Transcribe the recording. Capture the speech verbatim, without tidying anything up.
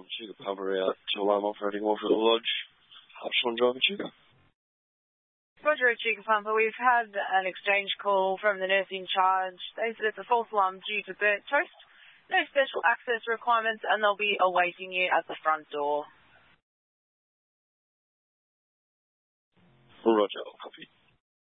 这个 Paveria to Lima for heading over the lodge. Sean Driver Chica. Roger, Chica Pumper. We've had an exchange call from the nurse in charge. They said it's a false alarm due to burnt toast. No special access requirements, and they'll be awaiting you at the front door. Roger, copy.